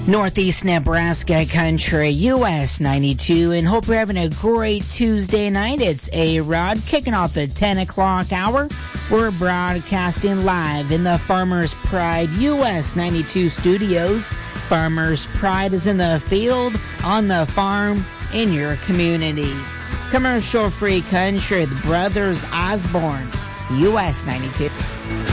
Northeast Nebraska Country, US 92, and hope you're having a great Tuesday night. It's A-Rod kicking off the 10 o'clock hour. We're broadcasting live in the Farmers Pride US 92 studios. Farmers Pride is in the field, on the farm, in your community. Commercial-free country, the Brothers Osborne, US 92.